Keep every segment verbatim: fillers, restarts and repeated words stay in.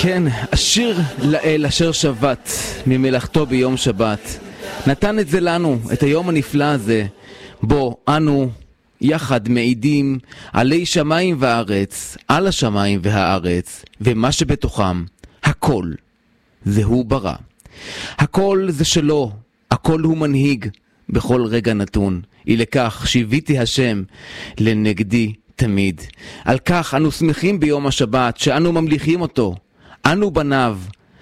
כן, השיר לאל אשר שבת ממלאכתו ביום שבת נתן את זה לנו, את היום הנפלא הזה, בו אנו יחד מעידים עלי שמיים וארץ, על השמיים והארץ, ומה שבתוכם, הכל זה הוא ברא. הכל זה שלו, הכל הוא מנהיג בכל רגע נתון. אי לכך שיוויתי השם לנגדי תמיד. על כך אנו שמחים ביום השבת, שאנו ממליכים אותו, אנו בניו,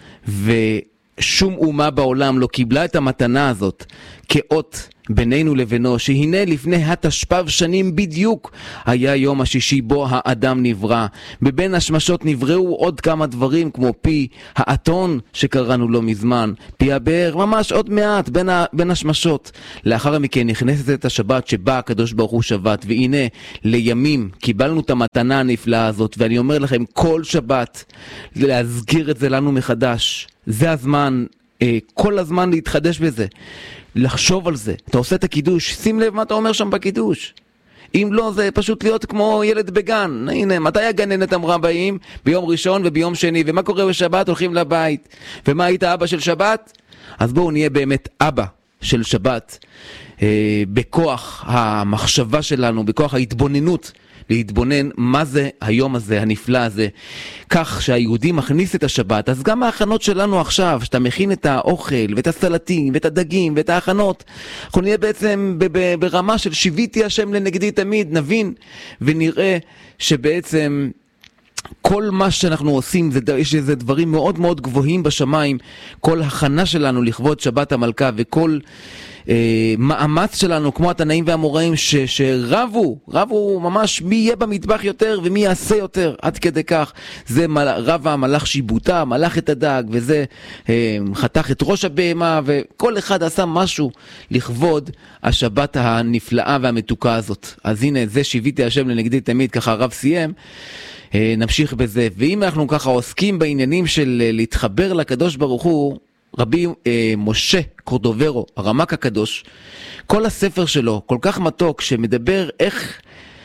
ושום אומה בעולם לא קיבלה את המתנה הזאת כאות בינינו לבינו, שהנה לפני התשפ"ב שנים בדיוק היה יום השישי בו האדם נברא. בבין השמשות נבראו עוד כמה דברים כמו פי האתון שקראנו לא מזמן, פי הבאר, ממש עוד מעט בין, ה, בין השמשות. לאחר מכן נכנסת את השבת שבה הקדוש ברוך הוא שבת, והנה לימים קיבלנו את המתנה הנפלאה הזאת, ואני אומר לכם כל שבת להזכיר את זה לנו מחדש. זה הזמן, כל הזמן להתחדש בזה, לחשוב על זה. אתה עושה את הקידוש, שים לב מה אתה אומר שם בקידוש. אם לא, זה פשוט להיות כמו ילד בגן. הנה, מתי הגננת אמרה באים? ביום ראשון וביום שני. ומה קורה בשבת? הולכים לבית. ומה היית אבא של שבת? אז בואו נהיה באמת אבא של שבת, אה, בכוח המחשבה שלנו, בכוח ההתבוננות, להתבונן מה זה היום הזה, הנפלא הזה, כך שהיהודי מכניס את השבת. אז גם ההכנות שלנו עכשיו, שאתה מכין את האוכל ואת הסלטים ואת הדגים ואת ההכנות, אנחנו נהיה בעצם ברמה של שיוויתי השם לנגדי תמיד, נבין ונראה שבעצם כל מה שאנחנו עושים, זה, יש איזה דברים מאוד מאוד גבוהים בשמיים. כל הכנה שלנו לכבוד שבת המלכה וכל אה, מאמץ שלנו, כמו התנאים והאמוראים ש, שרבו, רבו ממש מי יהיה במטבח יותר ומי יעשה יותר, עד כדי כך. זה מל, רב המלאך שיבוטה, מלאך את הדג, וזה אה, חתך את ראש הבהמה, וכל אחד עשה משהו לכבוד השבת הנפלאה והמתוקה הזאת. אז הנה, זה שיוויתי השם לנגדי תמיד, ככה הרב סיים. נמשיך בזה. ואם אנחנו ככה עוסקים בעניינים של להתחבר לקדוש ברוך הוא, רבי אה, משה קורדוברו, הרמ"ק הקדוש, כל הספר שלו כל כך מתוק, שמדבר איך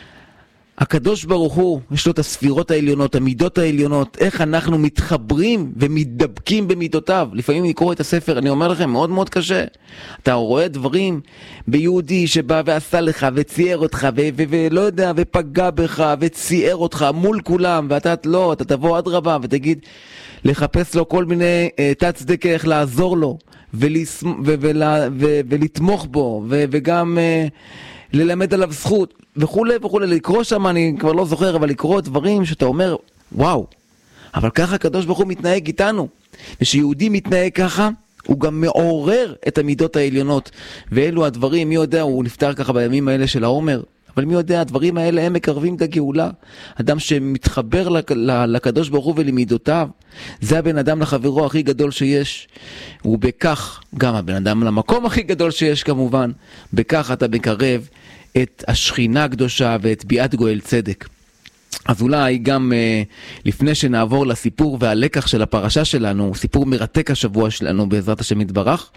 הקדוש ברוך הוא, יש לו את הספירות העליונות, המידות העליונות, איך אנחנו מתחברים ומתדבקים במידותיו. לפעמים אני קורא את הספר, אני אומר לכם, מאוד מאוד קשה. אתה רואה דברים ביהודי שבא ועשה לך וצייר אותך ו- ו- ולא יודע, ופגע בך וצייר אותך מול כולם, ואתה לא, אתה תבוא עד רבה ותגיד, לחפש לו כל מיני uh, תצדקה איך לעזור לו ולס... ו- ול... ו- ולתמוך בו ו- וגם uh, ללמד עליו זכות וכו' וכו'. לקרוא שם, אני כבר לא זוכר, אבל לקרוא דברים שאתה אומר וואו, אבל ככה הקדוש ברוך הוא מתנהג איתנו, ושיהודי מתנהג ככה הוא גם מעורר את המידות העליונות. ואלו הדברים, מי יודע, הוא נפטר ככה בימים האלה של העומר, אבל מי יודע, הדברים האלה הם מקרבים את הגאולה. אדם שמתחבר לקדוש ברוך הוא ולמידותיו, זה הבן אדם לחברו הכי גדול שיש, ובכך גם הבן אדם למקום הכי גדול שיש כמובן. בכך אתה מקרב את השכינה הקדושה ואת ביאת גואל צדק. אז אולי גם אה, לפני שנעבור לסיפור והלקח של הפרשה שלנו, סיפור מרתק השבוע שלנו בעזרת השם יתברך,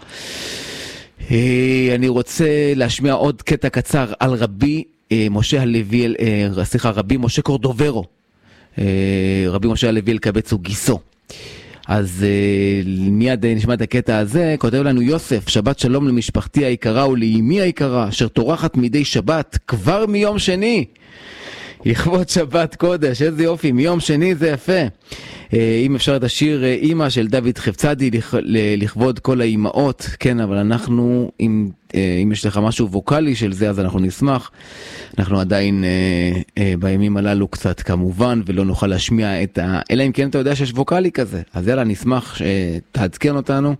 אה, אני רוצה להשמיע עוד קטע קצר על רבי אה, משה הלוי, אה, סליחה, רבי משה קורדוברו, אה, רבי משה הלוי אלקבץ וגיסו. אז אה, מיד נשמע את הקטע הזה. כותב לנו יוסף, שבת שלום למשפחתי היקרה ולאמי היקרה, אשר טורחת מדי שבת כבר מיום שני. לכבוד שבת קודש, איזה יופי, מיום שני זה יפה. אם אפשר את השיר אמא של דוד חפצדי לכבוד כל האימהות, כן, אבל אנחנו, אם, אם יש לך משהו ווקלי של זה, אז אנחנו נשמח. אנחנו עדיין בימים הללו קצת כמובן, ולא נוכל להשמיע את ה... אלא אם כן אתה יודע שיש ווקלי כזה, אז יאללה, נשמח שתעדכן אותנו,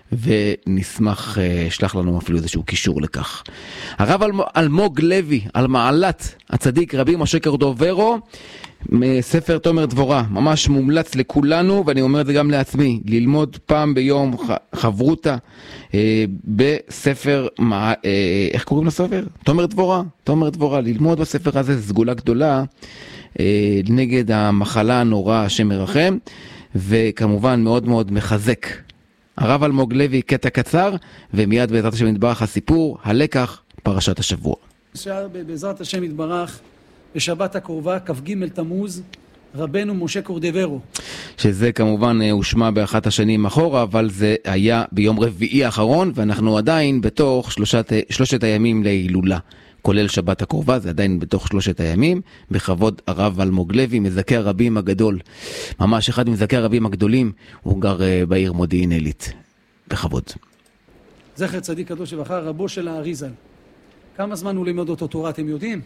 ונשמח שלח לנו אפילו איזשהו קישור לכך. הרב אלמוג לוי, על מעלת הצדיק רבי משה קורדוברו, מספר תומר דבורה, ממש מומלץ לכולנו, ואני אומר את זה גם לעצמי, ללמוד פעם ביום חברותה אה, בספר, מה, אה, איך קוראים לספר? תומר דבורה, תומר דבורה, ללמוד בספר הזה, סגולה גדולה אה, נגד המחלה הנורא השם מרחם, וכמובן מאוד מאוד מחזק. הרב אלמוג לוי, קטע קצר, ומיד בעזרת השם יתברך הסיפור, הלקח, פרשת השבוע. בעזרת השם יתברך, בשבת הקרובה, כ"ג תמוז, רבנו משה קורדברו. שזה כמובן הושמע באחת השנים אחורה, אבל זה היה ביום רביעי האחרון, ואנחנו עדיין בתוך שלושת, שלושת הימים להילולה, כולל שבת הקרובה, זה עדיין בתוך שלושת הימים, בכבוד הרב אלמוג לוי, מזכה הרבים הגדול, ממש אחד מזכה הרבים הגדולים, הוא גר בעיר מודיעין עילית, בכבוד. זכר צדיק קדוש לברכה, רבו של האריזל. כמה זמן הוא לימד אותו תורה, אתם יודעים?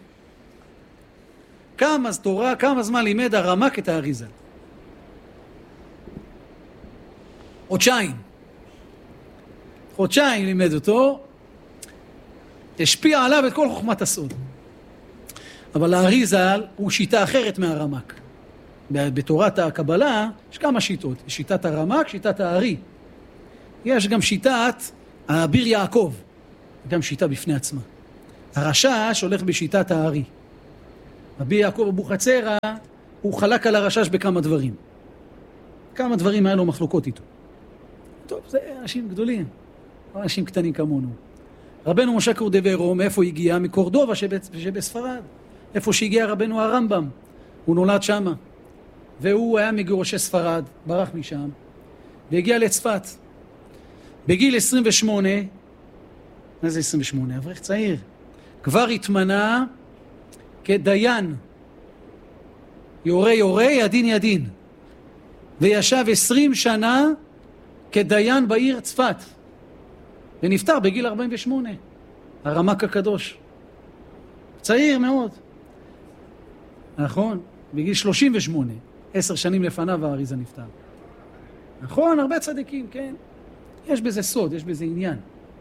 כמה תורה, כמה זמן לימד הרמ"ק את האריזל? חודשיים. חודשיים לימד אותו, השפיע עליו את כל חוכמת הסוד. אבל האריזל הוא שיטה אחרת מהרמ"ק. בתורת הקבלה יש כמה שיטות. שיטת הרמ"ק, שיטת הארי. יש גם שיטת האביר יעקב, גם שיטה בפני עצמה. הרשש הולך בשיטת הארי. אביר יעקב אבוחצירא הוא חלק על הרשש בכמה דברים. כמה דברים היה לו מחלוקות איתו. טוב, זה אנשים גדולים, אנשים קטנים כמונו. רבנו משה קורדברו, מאיפה הגיע? מקורדובה שבספרד. איפה שהגיע רבנו הרמב"ם. הוא נולד שמה. והוא היה מגירושי ספרד, ברח משם, והגיע לצפת. בגיל עשרים ושמונה, מה זה עשרים ושמונה? אברך צעיר. כבר התמנה כדיין. יורה יורה, ידין ידין. וישב עשרים שנה כדיין בעיר צפת. ונפטר בגיל ארבעים ושמונה. הרמ"ק הקדוש. צעיר מאוד. נכון? בגיל שלושים ושמונה. עשר שנים לפניו האריזל נפטר. נכון? הרבה צדיקים, כן? יש בזה סוד, יש בזה עניין.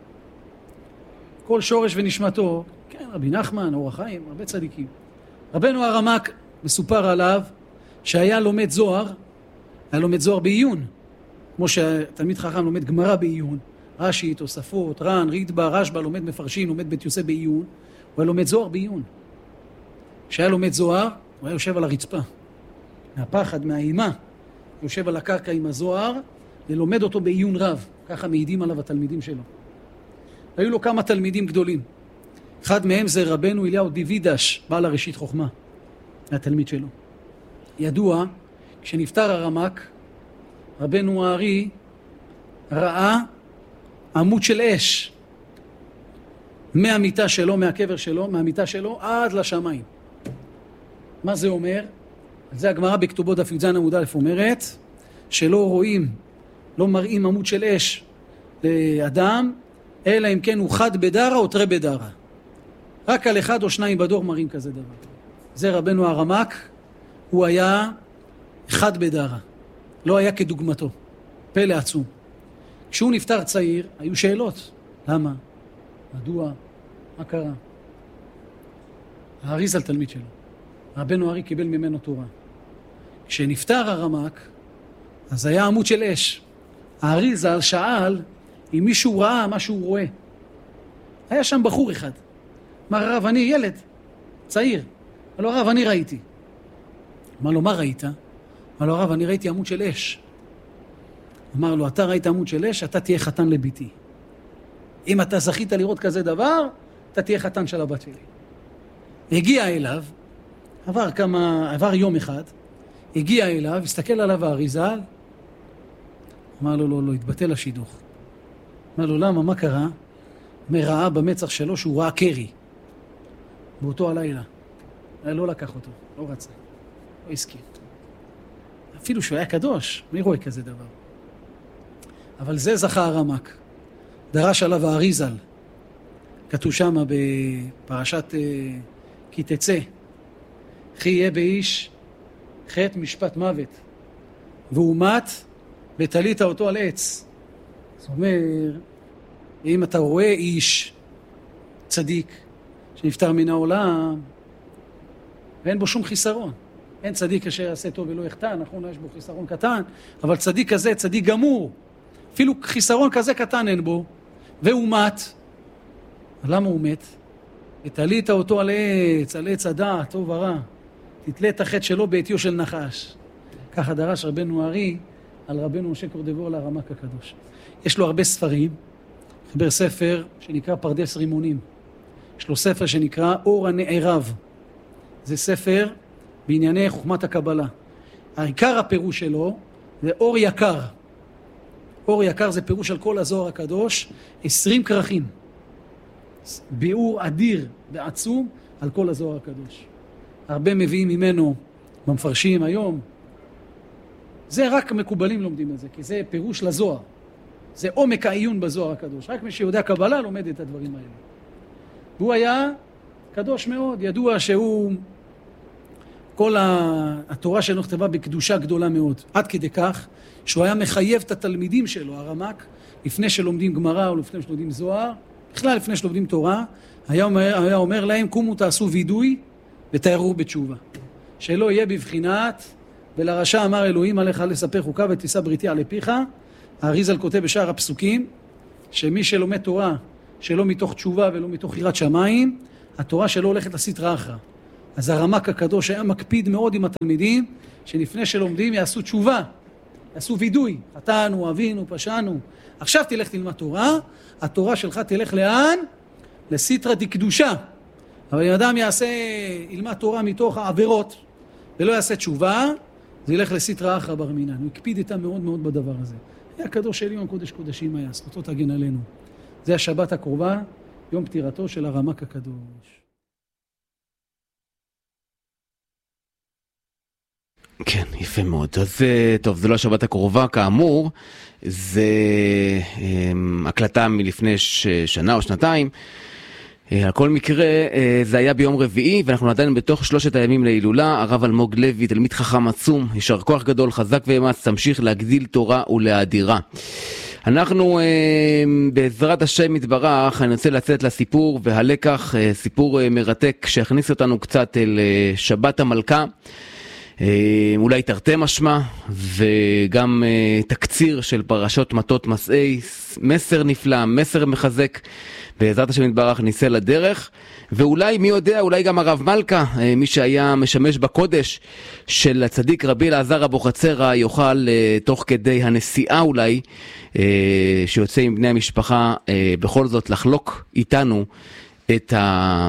כל שורש ונשמתו, כן, רבי נחמן, אור החיים, הרבה צדיקים. רבנו הרמ"ק, מסופר עליו, שהיה לומד זוהר, היה לומד זוהר בעיון, כמו שתלמיד חכם לומד גמרא בעיון, רש"י, תוספות, ר"ן, רידב"א, רשב"א, לומד מפרשים, לומד בית יוסף בעיון, הוא היה לומד זוהר בעיון. כשהיה לומד זוהר, הוא היה יושב על הרצפה, מהפחד, מהאימה, יושב על הקרקע עם הזוהר, ולומד אותו בעיון רב, ככה מעידים עליו התלמידים שלו. היו לו כמה תלמידים גדולים. אחד מהם זה רבנו אליהו דיווידש, בעל הראשית חוכמה, התלמיד שלו. ידוע, כשנפטר הרמ"ק, רבנו הארי ראה עמוד של אש מהמיטה שלו, מהקבר שלו, מהמיטה שלו עד לשמיים. מה זה אומר? זה הגמרא בכתובות דף י"ז עמוד א' אומרת שלא רואים, לא מראים עמוד של אש לאדם, אלא אם כן הוא חד בדרה או תרי בדרה. רק על אחד או שניים בדור מראים כזה דבר. זה רבנו הרמ"ק, הוא היה חד בדרה, לא היה כדוגמתו, פלא עצום. כשהוא נפטר צעיר, היו שאלות. למה? מדוע? מה קרה? האריזל תלמיד שלו. רבנו הארי קיבל ממנו תורה. כשנפטר הרמ"ק, אז היה עמוד של אש. האריזל שאל אם מישהו ראה מה שהוא רואה. היה שם בחור אחד. אמר הרב, אני ילד, צעיר. אמר לו, הרב, אני ראיתי. אמר לו, מה ראית? אמר לו, הרב, אני ראיתי עמוד של אש. אמר לו, אתה ראית עמוד של אש, אתה תהיה חתן לביתי. אם אתה זכית לראות כזה דבר, אתה תהיה חתן של הבת שלי. הגיע אליו, עבר כמה, עבר יום אחד, הגיע אליו, הסתכל עליו האריזל, אמר לו, לא, לא, התבטל השידוך. אמר לו, למה, מה קרה? מראה במצח שלו שהוא ראה קרי. באותו הלילה. לא לקח אותו, לא רצה, לא הסכים. אפילו שהוא היה קדוש, מי רואה כזה דבר? אבל זה זכה הרמ"ק. דרש עליו האריזל. כתוב שם בפרשת כי תצא. חי יהיה באיש חטא משפט מוות. והוא מת ותלית אותו על עץ. זאת אומרת, אם אתה רואה איש צדיק שנפטר מן העולם, ואין בו שום חיסרון. אין צדיק אשר יעשה טוב ולא יחטא, נכון, יש בו חיסרון קטן, אבל צדיק כזה, צדיק גמור. אפילו חיסרון כזה קטן אין בו, והוא מת. למה הוא מת? ותלית אותו על עץ, על עץ הדעת, טוב ורע. תתלה את החטא שלו בעטיו של נחש. ככה דרש רבנו הארי על רבנו משה קורדברו לרמ"ק הקדוש. יש לו הרבה ספרים, חיבר ספר שנקרא פרדס רימונים. יש לו ספר שנקרא אור הנערב. זה ספר בענייני חוכמת הקבלה. העיקר הפירוש שלו זה אור יקר. אור יקר זה פירוש על כל הזוהר הקדוש, עשרים כרכים. ביאור אדיר ועצום על כל הזוהר הקדוש. הרבה מביאים ממנו במפרשים היום. זה רק מקובלים לומדים את זה, כי זה פירוש לזוהר. זה עומק העיון בזוהר הקדוש. רק מי שיודע קבלה לומד את הדברים האלה. והוא היה קדוש מאוד, ידוע שהוא, כל התורה שלו נכתבה בקדושה גדולה מאוד. עד כדי כך שהוא היה מחייב את התלמידים שלו, הרמ"ק, לפני שלומדים גמרא או לפני שלומדים זוהר, בכלל לפני שלומדים תורה, היה אומר, היה אומר להם, קומו תעשו וידוי ותארו בתשובה. שלא יהיה בבחינת, ולרשע אמר אלוהים עליך לספר חוקה ותישא בריתי על פיך. האריז"ל כותב בשאר הפסוקים, שמי שלומד תורה שלא מתוך תשובה ולא מתוך יראת שמיים, התורה שלא הולכת לסטרא אחרא. אז הרמ"ק הקדוש היה מקפיד מאוד עם התלמידים, שלפני שלומדים יעשו תשובה, יעשו וידוי, חטאנו, אבינו, פשענו. עכשיו תלך תלמד תורה, התורה שלך תלך לאן? לסטרא דקדושה. אבל אם אדם יעשה, ילמד תורה מתוך העבירות, ולא יעשה תשובה, זה ילך לסטרא אחרא בר מינן. הוא הקפיד איתם מאוד מאוד בדבר הזה. היה הקדוש של יום קודש קודשים היה, זכותו תגן עלינו. זה השבת הקרובה, יום פטירתו של הרמ"ק הקדוש. כן, יפה מאוד. אז טוב, זה לא השבת הקרובה, כאמור, זה um, הקלטה מלפני ש... שנה או שנתיים. על כל מקרה, זה היה ביום רביעי, ואנחנו עדיין בתוך שלושת הימים להילולה. הרב אלמוג לוי, תלמיד חכם עצום, יישר כוח גדול, חזק ואמץ, תמשיך להגדיל תורה ולהאדירה. אנחנו בעזרת השם יתברך, אני רוצה לצאת לסיפור והלקח, סיפור מרתק שהכניס אותנו קצת אל שבת המלכה, אולי תרתי משמע, וגם תקציר של פרשות מטות מסעי, מסר נפלא, מסר מחזק. בעזרת השם יתברך ניסה לדרך, ואולי מי יודע, אולי גם הרב מלכה, מי שהיה משמש בקודש של הצדיק רבי אלעזר אבוחצירא, יוכל תוך כדי הנסיעה אולי, שיוצא עם בני המשפחה, בכל זאת לחלוק איתנו את ה...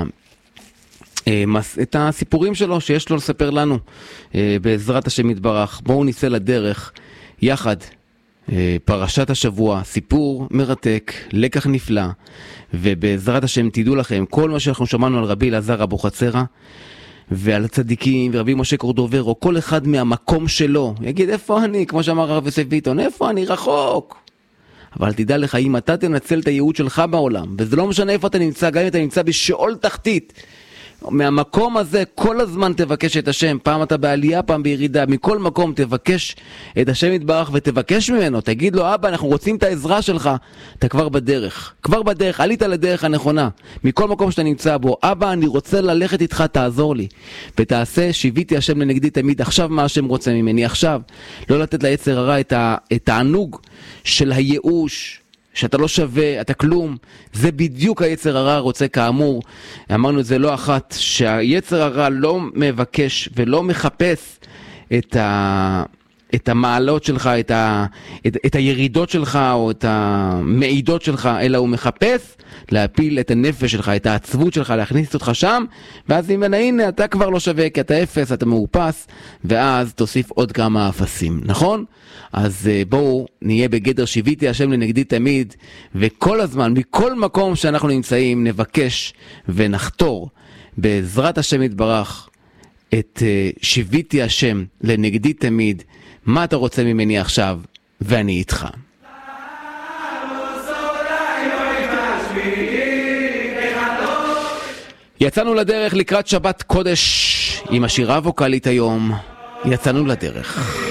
את הסיפורים שלו שיש לו לספר לנו בעזרת השם יתברך. בואו ניסה לדרך יחד. פרשת השבוע, סיפור מרתק, לקח נפלא, ובעזרת השם תדעו לכם, כל מה שאנחנו שמענו על רבי אלעזר אבוחצירא ועל הצדיקים ורבי משה קורדוברו, כל אחד מהמקום שלו יגיד איפה אני, כמו שאמר הרב יוסף ביטון, איפה אני רחוק. אבל תדע לך, אם אתה תנצל את הייעוד שלך בעולם, וזה לא משנה איפה אתה נמצא, גם אם אתה נמצא בשאול תחתית, מהמקום הזה כל הזמן תבקש את השם, פעם אתה בעלייה, פעם בירידה, מכל מקום תבקש את השם יתברך ותבקש ממנו, תגיד לו, אבא, אנחנו רוצים את העזרה שלך, אתה כבר בדרך, כבר בדרך, עלית לדרך הנכונה, מכל מקום שאתה נמצא בו, אבא, אני רוצה ללכת איתך, תעזור לי, ותעשה, שיביתי השם לנגדי תמיד, עכשיו מה השם רוצה ממני, עכשיו, לא לתת ליצר הרע את, ה, את הענוג של הייאוש, שאתה לא שווה, אתה כלום, זה בדיוק היצר הרע רוצה, כאמור, אמרנו את זה לא אחת, שהיצר הרע לא מבקש ולא מחפש את, ה, את המעלות שלך, את, ה, את, את הירידות שלך או את המעידות שלך, אלא הוא מחפש להפיל את הנפש שלך, את העצבות שלך, להכניס אותך שם, ואז אם הנה אתה כבר לא שווה, כי אתה אפס, אתה מאופס, ואז תוסיף עוד כמה אפסים, נכון? אז בואו נהיה בגדר שיביתי השם לנגדי תמיד, וכל הזמן, מכל מקום שאנחנו נמצאים, נבקש ונחתור בעזרת השם יתברך את שיביתי השם לנגדי תמיד. מה אתה רוצה ממני עכשיו? ואני איתך. יצאנו לדרך לקראת שבת קודש עם השירה הווקלית היום. יצאנו לדרך.